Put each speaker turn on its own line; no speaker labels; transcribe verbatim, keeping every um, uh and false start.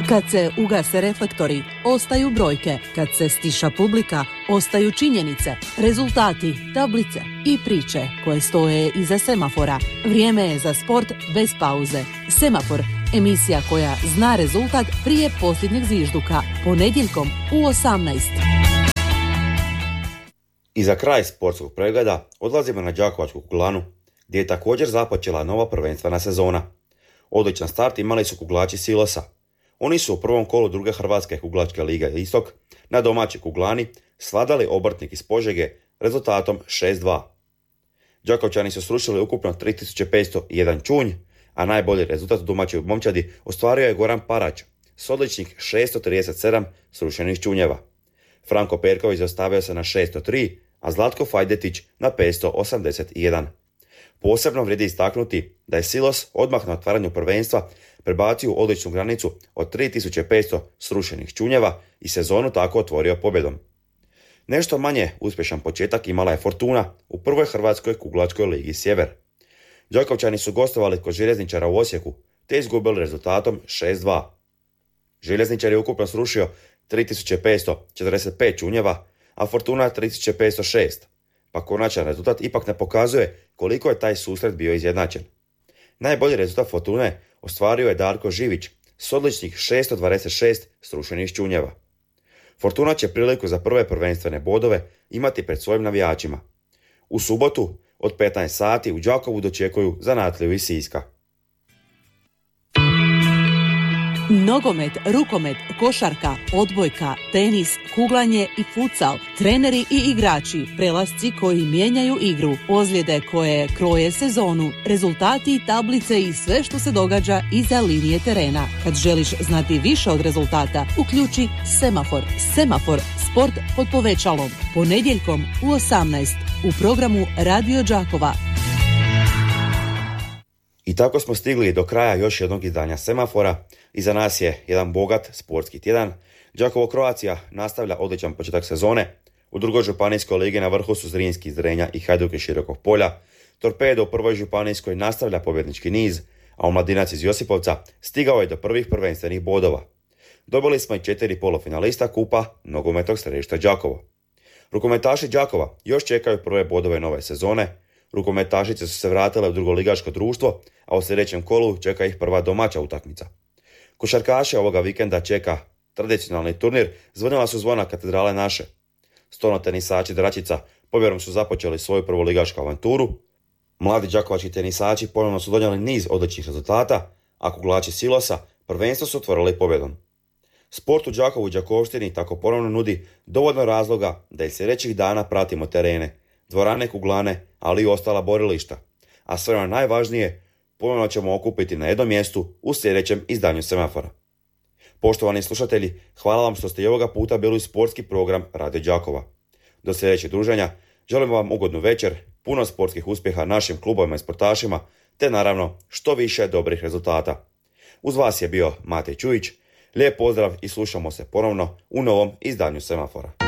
Kad se ugase reflektori, ostaju brojke. Kad se stiša publika, ostaju činjenice, rezultati, tablice i priče koje stoje iza semafora. Vrijeme je za sport bez pauze. Semafor, emisija koja zna rezultat prije posljednjeg zvižduka, ponedjeljkom u osamnaest.
I za kraj sportskog pregleda odlazimo na đakovačku kuglanu, gdje je također započela nova prvenstvena sezona. Odličan start imali su kuglači Silosa. Oni su u prvom kolu druge Hrvatske kuglačke lige Istok na domaćoj kuglani svladali Obrtnik iz Požege rezultatom šest dva. Đakovčani su srušili ukupno tri tisuće petsto jedan čunj, a najbolji rezultat u domaćoj momčadi ostvario je Goran Parać s odličnih šesto trideset sedam srušenih čunjeva. Franko Perković zastavio se na šesto tri, a Zlatko Fajdetić na petsto osamdeset jedan. Posebno vrijedi istaknuti da je Silos odmah na otvaranju prvenstva prebacio odličnu granicu od tri tisuće petsto srušenih čunjeva i sezonu tako otvorio pobjedom. Nešto manje uspješan početak imala je Fortuna u prvoj Hrvatskoj kuglačkoj ligi Sjever. Đakovčani su gostovali kod Željezničara u Osijeku te izgubili rezultatom šest dva. Željezničar je ukupno srušio tri tisuće petsto četrdeset pet čunjeva, a Fortuna tri tisuće petsto šest, pa konačan rezultat ipak ne pokazuje koliko je taj susret bio izjednačen. Najbolji rezultat Fortune ostvario je Darko Živić s odličnih šesto dvadeset šest srušenih čunjeva. Fortuna će priliku za prve prvenstvene bodove imati pred svojim navijačima. U subotu od petnaest sati u Đakovu dočekuju Zanatliju iz Siska.
Nogomet, rukomet, košarka, odbojka, tenis, kuglanje i futsal, treneri i igrači, prelasci koji mijenjaju igru, ozljede koje kroje sezonu, rezultati i tablice i sve što se događa iza linije terena. Kad želiš znati više od rezultata, uključi Semafor. Semafor, sport pod povećalom. Ponedjeljkom u osamnaest u programu Radio Đakova.
I tako smo stigli do kraja još jednog izdanja Semafora. Iza nas je jedan bogat sportski tjedan. Đakovo Croatia nastavlja odličan početak sezone. U drugoj županijskoj ligi na vrhu su Zrinski iz Drenja i Hajduk iz Širokog Polja. Torpedo u prvoj županijskoj nastavlja pobjednički niz, a Omladinac iz Josipovca stigao je do prvih prvenstvenih bodova. Dobili smo i četiri polufinalista kupa nogometnog središta Đakovo. Rukometaši Đakova još čekaju prve bodove nove sezone. Rukometašice su se vratile u drugoligaško društvo, a u sljedećem kolu čeka ih prva domaća utakmica. Košarkaše ovoga vikenda čeka tradicionalni turnir Zvonila su zvona katedrale naše. Stolnotenisači Dračica pobjedom su započeli svoju prvoligašku avanturu. Mladi đakovački tenisači ponovno su donijeli niz odličnih rezultata, a kuglači Silosa prvenstvo su otvorili pobjedom. Sport u Đakovu i Đakovštini tako ponovno nudi dovoljno razloga da i sljedećih dana pratimo terene, dvorane kuglane, ali i ostala borilišta. A sve ono najvažnije, ponovno ćemo okupiti na jednom mjestu u sljedećem izdanju Semafora. Poštovani slušatelji, hvala vam što ste i ovoga puta bili u sportski program Radio Đakova. Do sljedećeg druženja želimo vam ugodnu večer, puno sportskih uspjeha našim klubovima i sportašima, te naravno što više dobrih rezultata. Uz vas je bio Matej Čujić, lijep pozdrav i slušamo se ponovno u novom izdanju Semafora.